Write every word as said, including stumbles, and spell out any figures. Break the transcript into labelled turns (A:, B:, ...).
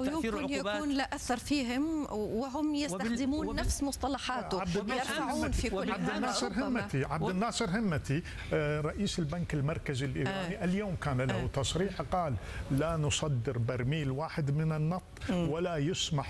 A: أو يمكن يكون لا أثر فيهم وهم يستخدمون وبال... نفس مصطلحاته يرفعون في كل
B: عبد الناصر همتي عبد الناصر همتي رئيس البنك المركزي الإيراني آه. اليوم كان له آه. تصريح قال لا نصدر برميل واحد من النفط ولا يسمح